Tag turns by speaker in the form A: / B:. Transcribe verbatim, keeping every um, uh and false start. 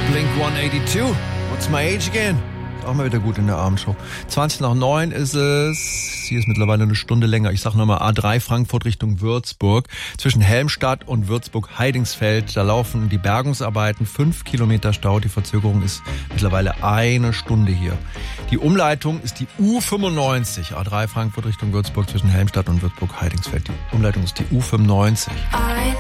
A: Blink hundertzweiundachtzig. What's my age again? Auch mal wieder gut in der Abendshow. zwanzig nach neun ist es. Sie ist mittlerweile eine Stunde länger. Ich sag nochmal A drei Frankfurt Richtung Würzburg. Zwischen Helmstadt und Würzburg-Heidingsfeld. Da laufen die Bergungsarbeiten. Fünf Kilometer Stau. Die Verzögerung ist mittlerweile eine Stunde hier. Die Umleitung ist die U fünfundneunzig. A drei Frankfurt Richtung Würzburg zwischen Helmstadt und Würzburg-Heidingsfeld. Die Umleitung ist die U fünfundneunzig.